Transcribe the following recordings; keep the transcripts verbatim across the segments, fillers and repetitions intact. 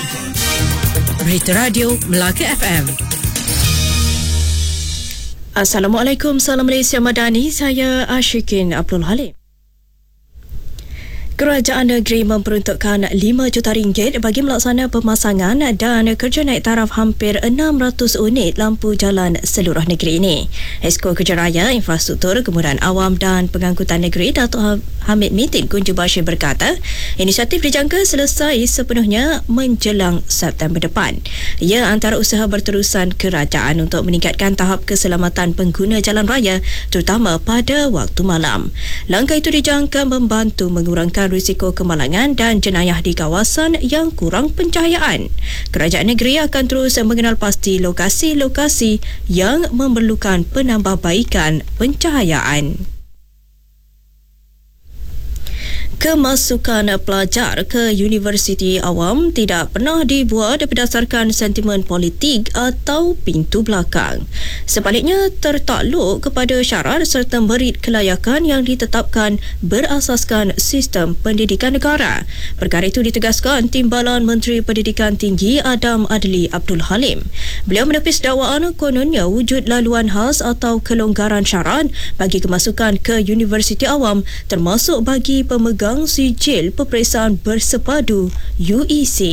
Berita Radio Melaka F M. Assalamualaikum, salam Malaysia Madani. Saya Ashikin Abdul Halim. Kerajaan negeri memperuntukkan lima juta ringgit bagi melaksana pemasangan dan kerja naik taraf hampir enam ratus unit lampu jalan seluruh negeri ini. Esko Kerja Raya, Infrastruktur, Kemudahan Awam dan Pengangkutan Negeri Datuk Hamid Mitin Kunju Bashir berkata, inisiatif dijangka selesai sepenuhnya menjelang September depan. Ia antara usaha berterusan kerajaan untuk meningkatkan tahap keselamatan pengguna jalan raya terutama pada waktu malam. Langkah itu dijangka membantu mengurangkan risiko kemalangan dan jenayah di kawasan yang kurang pencahayaan. Kerajaan negeri akan terus mengenal pasti lokasi-lokasi yang memerlukan penambahbaikan pencahayaan. Kemasukan pelajar ke Universiti Awam tidak pernah dibuat berdasarkan sentimen politik atau pintu belakang. Sebaliknya, tertakluk kepada syarat serta merit kelayakan yang ditetapkan berasaskan sistem pendidikan negara. Perkara itu ditegaskan Timbalan Menteri Pendidikan Tinggi Adam Adli Abdul Halim. Beliau menepis dakwaan kononnya wujud laluan khas atau kelonggaran syarat bagi kemasukan ke Universiti Awam termasuk bagi pemegang sijil peperiksaan bersepadu U E C.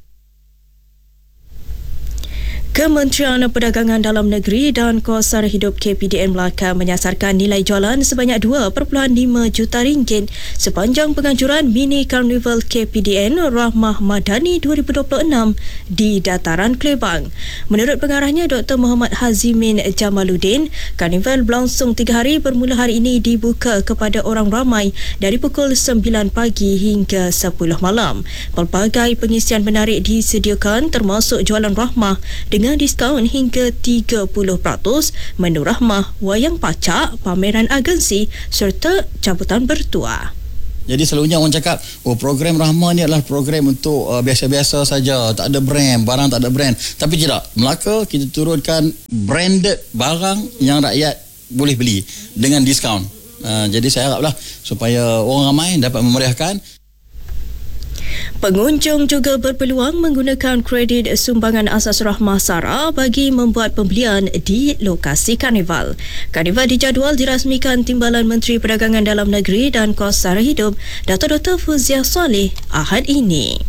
Kementerian Perdagangan Dalam Negeri dan Kos Sara Hidup K P D N Melaka menyasarkan nilai jualan sebanyak dua perpuluhan lima juta ringgit sepanjang penganjuran Mini Karnival K P D N Rahmah Madani dua ribu dua puluh enam di Dataran Kelebang. Menurut pengarahnya Doktor Muhammad Hazimin Jamaluddin, karnival berlangsung tiga hari bermula hari ini dibuka kepada orang ramai dari pukul sembilan pagi hingga sepuluh malam. Pelbagai pengisian menarik disediakan termasuk jualan rahmah dengan diskaun hingga tiga puluh peratus, menu rahmah, wayang pacak, pameran agensi serta cabutan bertuah. Jadi selalunya orang cakap, oh program Rahmah ni adalah program untuk uh, biasa-biasa saja, tak ada brand, barang tak ada brand. Tapi tidak, Melaka kita turunkan branded barang yang rakyat boleh beli dengan diskaun. Uh, jadi saya haraplah supaya orang ramai dapat memeriahkan. Pengunjung juga berpeluang menggunakan kredit sumbangan asas Rahmah Sara bagi membuat pembelian di lokasi karnival. Karnival dijadual dirasmikan Timbalan Menteri Perdagangan Dalam Negeri dan Kos Sara Hidup, Dato' Doktor Fuziah Saleh, Ahad ini.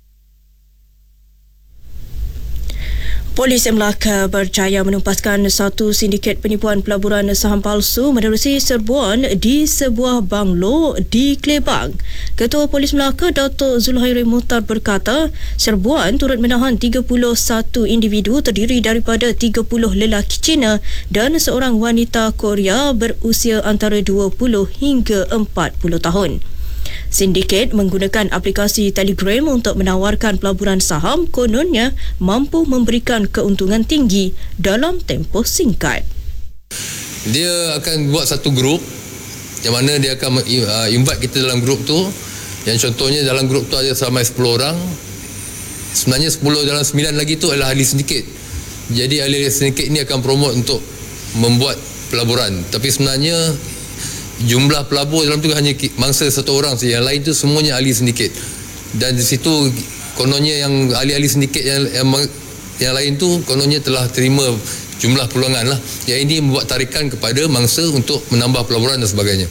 Polis Melaka berjaya menumpaskan satu sindiket penipuan pelaburan saham palsu menerusi serbuan di sebuah banglo di Kelebang. Ketua Polis Melaka Datuk Zulhairi Muhtar berkata, serbuan turut menahan tiga puluh satu individu terdiri daripada tiga puluh lelaki Cina dan seorang wanita Korea berusia antara dua puluh hingga empat puluh tahun. Sindiket menggunakan aplikasi Telegram untuk menawarkan pelaburan saham kononnya mampu memberikan keuntungan tinggi dalam tempoh singkat. Dia akan buat satu grup yang mana dia akan uh, invite kita dalam grup tu, yang contohnya dalam grup tu ada sampai sepuluh orang. Sebenarnya sepuluh dalam sembilan lagi tu adalah ahli sindiket. Jadi ahli sindiket ni akan promote untuk membuat pelaburan. Tapi sebenarnya jumlah pelabur dalam tu hanya mangsa satu orang saja, yang lain tu semuanya ahli sindiket. Dan di situ kononnya yang ahli-ahli sindiket yang, yang yang lain tu kononnya telah terima jumlah peluangan lah. Yang ini membuat tarikan kepada mangsa untuk menambah pelaburan dan sebagainya.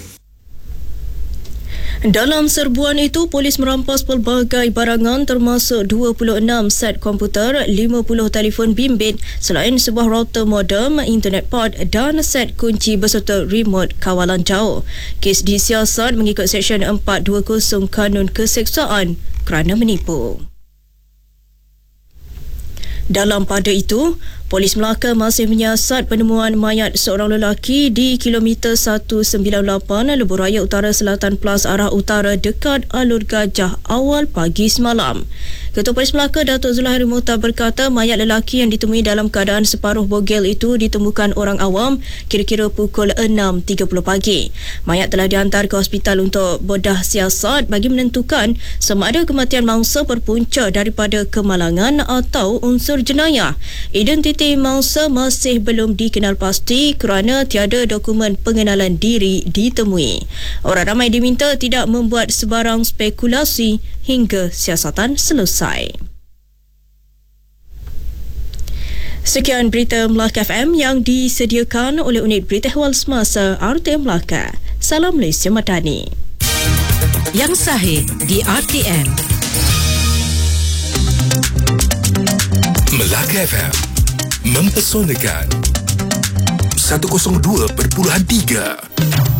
Dalam serbuan itu, polis merampas pelbagai barangan termasuk dua puluh enam set komputer, lima puluh telefon bimbit selain sebuah router modem, internet pod dan set kunci berserta remote kawalan jauh. Kes disiasat mengikut Seksyen empat dua kosong Kanun Keseksaan kerana menipu. Dalam pada itu, Polis Melaka masih menyiasat penemuan mayat seorang lelaki di kilometer seratus sembilan puluh lapan Lebuh Raya Utara Selatan Plus arah utara dekat Alur Gajah awal pagi semalam. Ketua Polis Melaka Datuk Zulhairi Muhtar berkata mayat lelaki yang ditemui dalam keadaan separuh bogel itu ditemukan orang awam kira-kira pukul enam tiga puluh pagi. Mayat telah dihantar ke hospital untuk bedah siasat bagi menentukan sama ada kematian mangsa berpunca daripada kemalangan atau unsur jenayah. Identiti mangsa masih belum dikenal pasti kerana tiada dokumen pengenalan diri ditemui. Orang ramai diminta tidak membuat sebarang spekulasi hingga siasatan selesai. Sekian berita Melaka F M yang disediakan oleh unit berita Hewal Semasa R T M Melaka. Salam Malaysia Madani. Yang sahih di R T M. Melaka F M mempesonakan seratus dua perpuluhan tiga.